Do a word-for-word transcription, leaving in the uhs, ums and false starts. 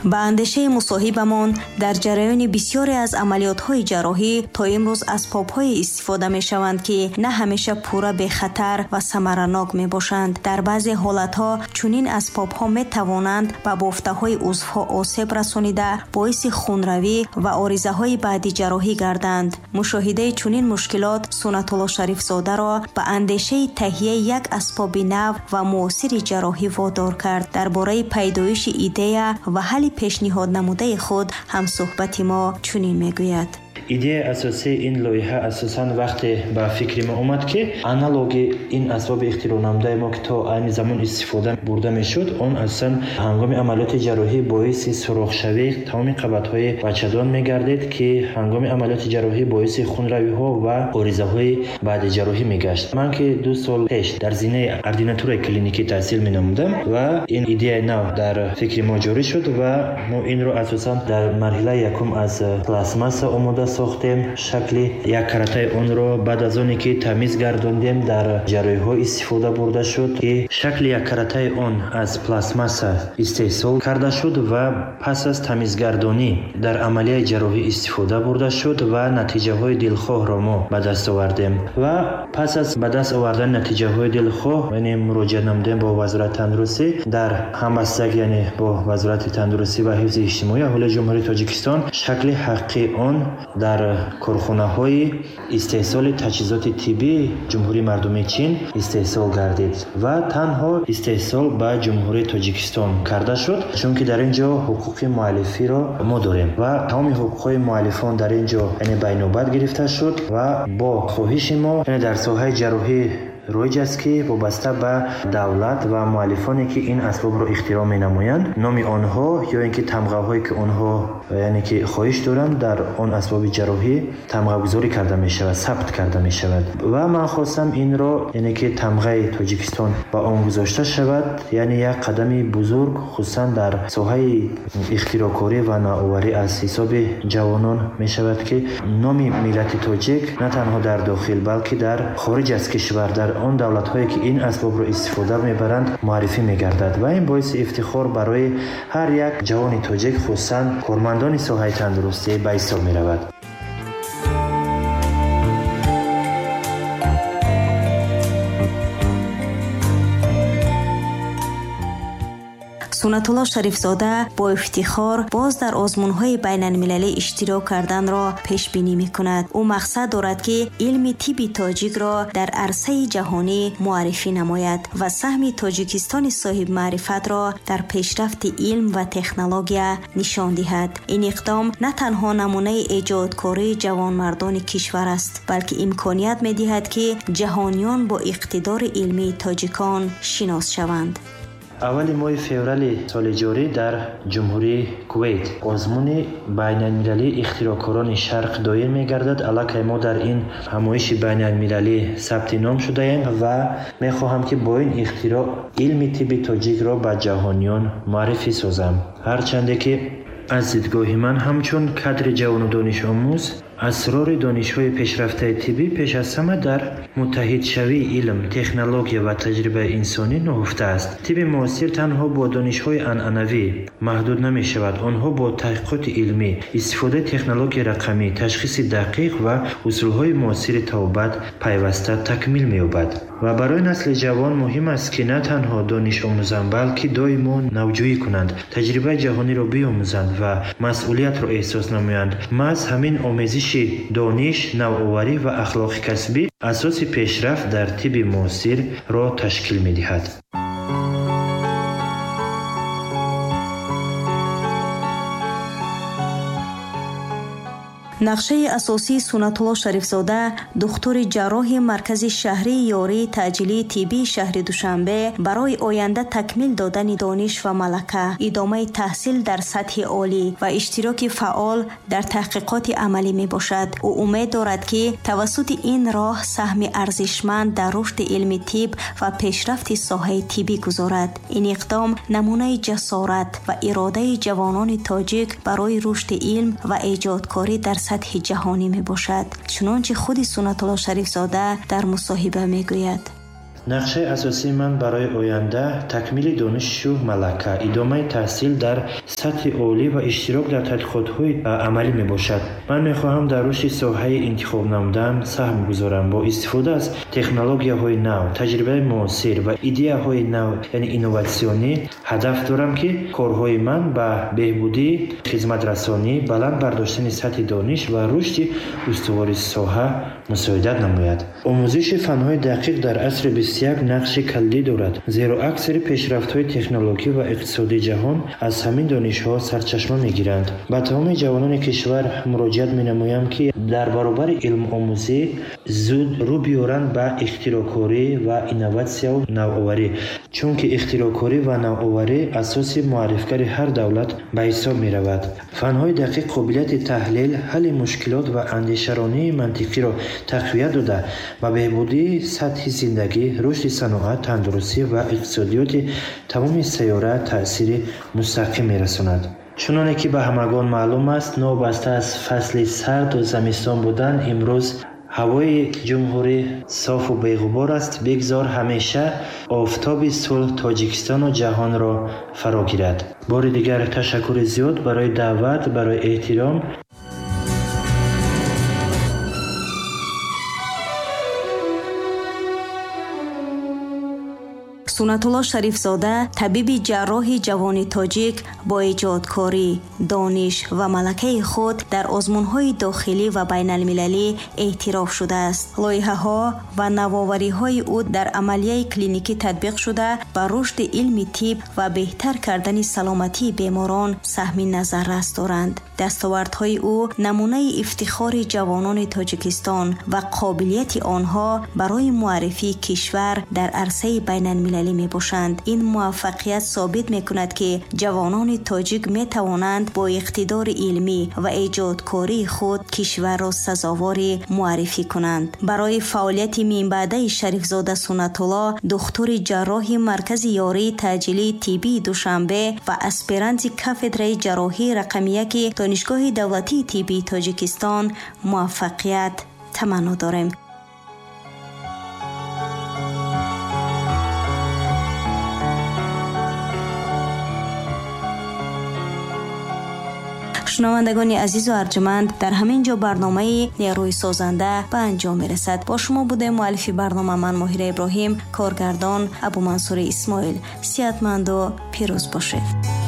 با اندیشه مصاحبمان در جریان بسیاری از عملیات‌های جراحی تا امروز اسباب‌های استفاده می‌شوند که نه همیشه پورا به خطر و ثمرناک می‌باشند. در بعضی حالت‌ها چنین اسباب‌ها می‌توانند به بافته‌های عضوها آسیب رسانیده باعث خونروی و آرزه‌های بعدی جراحی گردند. مشاهده چنین مشکلات سنت الله شریف زاده را به اندیشه تهیه یک اسباب نو و معاصر جراحی وادار کرد. درباره پیدایش ایده و حل پیشنهاد نموده خود هم صحبت ما چنین میگوید. ایده اساسی این لایحه اساساً وقتی به فکر ما اومد که آنالوگی این اسباب اختراع نموده ما که تا این زمان استفاده برده میشد، اون اساساً هنگام عملیات جراحی باعث سوراخ شوی تمام قبض‌های بچه‌دان میگردید که هنگام عملیات جراحی باعث خونروی‌ها و آرزه‌های بعد جراحی میگشت. من که دو سال پیش در زمینه اردیناتور کلینیکی تحصیل مینمودم و این ایده نو در فکر ما جاری شد و ما این رو اساساً در مرحله یکم از پلاسماسه آماده ساختیم. شکل یک کرته اون رو بعد از اونی که تمیز گردوندیم در جراحی ها استفاده برده شد که شکل یک کرته اون از پلاسماس استحصال کرده شد و پس از تمیزگردانی در عملیه جراحی استفاده برده شد و نتیجه های دلخواه را ما به دست آوردیم و پس از به دست آوردن نتیجه های دلخواه یعنی مراجعه نمودیم با وزارت تندرستی در همبستگی یعنی با وزارت تندرستی و حفظ اجتماعی اهالی جمهوری تاجیکستان شکل حقیقی اون در کارخانه‌های استحصال تجهیزات طبی جمهوری مردمی چین استحصال گردید و تنها استحصال به جمهوری تاجیکستان کرده شد، چون که در اینجا حقوق مؤلفی را ما داریم و تمام حقوق‌های مؤلفان در اینجا یعنی بین‌نوبت گرفته شد و با خواهش ما یعنی در ساحه جراحی رایج است که وابسته به دولت و مؤلفانی که این اسباب را اختراع می‌نمایند نام آنها یا اینکه تمغه‌هایی که آنها یعنی که خواهش دارند در آن اسباب جراحی تمغه گذاری کرده می شود، ثبت کرده می شود و من خواستم این را یعنی که تمغه تاجیکستان با آن گذاشته شود، یعنی یک قدم بزرگ خصوصا در ساحه اختراعکاری و نوآوری از حساب جوانان می شود که نام ملت تاجیک نه تنها در داخل بلکه در خارج از کشور در آن دولت هایی که این اسباب را استفاده میبرند معرفی میگردد و این باعث افتخار برای هر یک جوان تاجیک خصوصا کارمندان ساحه تندرستی به حساب میرود. سنت الله شریف زاده با افتخار باز در آزمون‌های بین‌المللی اشتراک کردن را پیش بینی می‌کند. او مقصد دارد که علم طب تاجیک را در عرصه جهانی معرفی نماید و سهم تاجیکستان صاحب معرفت را در پیشرفت علم و تکنولوژی نشان دهد. این اقدام نه تنها نمونه ایجادکاری جوانمردان کشور است، بلکه امکانیت می‌دهد که جهانیان با اقتدار علمی تاجیکان شناس شوند. اول ماه فوریه سال جاری در جمهوری کویت آزمون بین‌المللی اختراعکاران شرق دایر می‌گردد. علاقه ما در این همایش بین‌المللی ثبت نام شده ایم و می‌خواهم که با این اختراع علم طب تاجیک را به جهانیان معرفی سازم. هرچند که از دیدگاه من همچون کادر جوان و دانش آموز اسرار دانش‌های پیشرفته طبی پیش از همه در متحد شوی علم، تکنولوژی و تجربه انسانی نهفته است. طب معاصر تنها با دانش‌های عنعنوی محدود نمی‌شود، آنها با تحقیقات علمی، استفاده تکنولوژی رقمی، تشخیص دقیق و اصول‌های معاصر توبت پیوسته تکمیل می‌یابد. و برای نسل جوان مهم است که نه تنها دانش آموزند بلکه دائما نوجویی کنند، تجربه جهانی را بیاموزند و مسئولیت را احساس نمایند. محض همین آموزش دانش، نوآوری و اخلاق کسبی اساس پیشرفت در طب معاصر را تشکیل می‌دهد. نقشه اساسی سنت الله شریف زاده دکتر جراح مرکز شهری یاری تعجیلی طبی شهر دوشنبه برای آینده تکمیل دادن دانش و ملکه، ادامه تحصیل در سطح عالی و اشتراک فعال در تحقیقات عملی می باشد. او امید دارد که توسط این راه سهم ارزشمند در رشد علم طب و پیشرفت ساحه طبی گذارد. این اقدام نمونه جسارت و اراده جوانان تاجیک برای رشد علم و ایجادکاری در سطح جهانی می باشد، چنانچه خود سنت الله شریف زاده در مصاحبه می گوید. нақшаи асосии ман барои оянда такмили донишу малака, идомаи таҳсил дар сатҳи олӣ ва иштирок дар тадқиқотҳои амалӣ мебошад. Ман мехоҳам дар рушди соҳаи интихоб намудан саҳм гузорам. Бо истифода аз технологияҳои нав, таҷрибаи муосир ва идеяҳои нав, яъне инноватсионӣ, ҳадаф дорам ки корҳои ман ба беҳбудии хизматрасонӣ, баланд бардоштани сатҳи дониш ва рушди устувори соҳа мусоидат намояд. омӯзиши фанҳои дақиқ дар асри бисту як нақши калидӣ дорад, зеро аксари пешрафтҳои технологӣ ва иқтисодии ҷаҳон аз ҳамин донишҳо сарчашма мегиранд. ба тамоми ҷавонони кишвар муроҷиат менамоям ки дар баробари илмомӯзӣ зуд рӯ биёранд ба ихтироъкорӣ ва инноватсия ва навоварӣ, чунки ихтироъкорӣ ва навоварӣ асоси муаррифгари ҳар давлат ба ҳисоб меравад. фанҳои дақиқ қобилияти таҳлил, ҳалли мушкилот ва андешаронии мантиқиро тақвият дода ба беҳбудии сатҳи зиндагӣ, рушди саноат, тандурустӣ ва иқтисодиёти тамоми сайёра таъсири мустақим мерасонад. чуноне ки ба ҳамагон маълум аст, новобаста аз фасли сарду зимистон будан, имрӯз ҳавои ҷумҳурӣ софу беғубор аст. бигзор ҳамеша офтоби сулҳ Тоҷикистону ҷаҳонро фаро гирад. бори дигар ташаккури зиёд барои даъват, барои эҳтиром. сунатулло шарифзода, табиби ҷарроҳи ҷавони тоҷик, бо эҷодкорӣ, дониш ва малакаи худ дар озмунҳои дохилӣ ва байналмилалӣ эътироф шудааст. лоиҳаҳо ва навовариҳои ӯ дар амалияи клиникӣ татбиқ шуда ба рушди илми тиб ва беҳтар кардани саломатии беморон саҳми назаррас доранд. дастовардҳои ӯ намунаи ифтихори ҷавонони Тоҷикистон ва қобилияти онҳо барои муаррифии кишвар дар арсаи байналмилалӣ мебошанд. ин муваффақият собит мекунад ки ҷавонони тоҷик метавонанд бо иқтидори илмӣ ва эҷодкории худ кишварро сазовори муаррифӣ kunand. барои фаъолияти минбаъдаи Шарифзода Сунатулло, духтури ҷарроҳи маркази ёрии таъҷилии тиббии Душанбе ва аспиранти кафедраи ҷарроҳии рақами яки донишгоҳи давлатии тиббии Тоҷикистон муваффақият таманно дорем. шунавандагони азизу арҷуманд, дар ҳамин ҷо барномаи нерӯи созанда ба анҷом мерасад. бо шумо будем муаллифи барнома ман Моҳира Иброҳим, коргардон Абумансури Исмоил. сиҳатманду пирӯз бошед.